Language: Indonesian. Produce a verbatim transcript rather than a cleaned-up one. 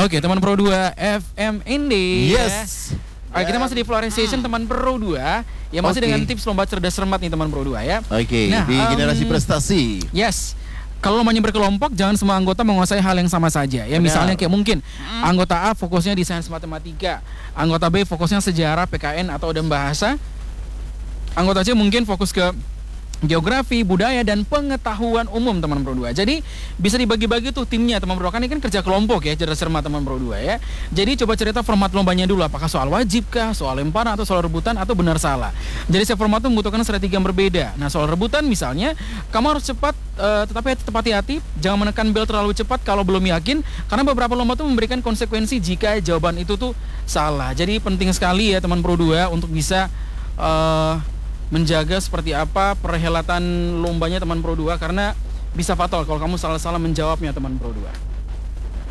Oke, teman Pro dua F M Indi. Yes. Oke, kita masih di Florence Station teman Pro dua. Ya masih Oke. dengan tips lomba cerdas cermat nih teman Pro dua ya. Oke, Nah, di um, generasi prestasi. Yes. Kalau lombanya berkelompok, jangan semua anggota menguasai hal yang sama saja. Ya, Benar. misalnya kayak mungkin anggota A fokusnya di sains matematika, anggota B fokusnya sejarah, P K N atau dan bahasa, anggota C mungkin fokus ke geografi, budaya, dan pengetahuan umum teman Pro dua. Jadi bisa dibagi-bagi tuh timnya teman Pro, kan ini kan kerja kelompok ya, cerdas cermat teman Pro dua ya. Jadi coba cerita format lombanya dulu, apakah soal wajib kah, soal lemparan atau soal rebutan atau benar salah. Jadi setiap format itu membutuhkan strategi yang berbeda. Nah, soal rebutan misalnya, kamu harus cepat uh, tetapi tetap hati-hati, jangan menekan bel terlalu cepat kalau belum yakin, karena beberapa lomba tuh memberikan konsekuensi jika jawaban itu tuh salah. Jadi penting sekali ya teman Pro dua untuk bisa uh, menjaga seperti apa perhelatan lombanya teman Pro dua, karena bisa fatal kalau kamu salah-salah menjawabnya teman Pro dua.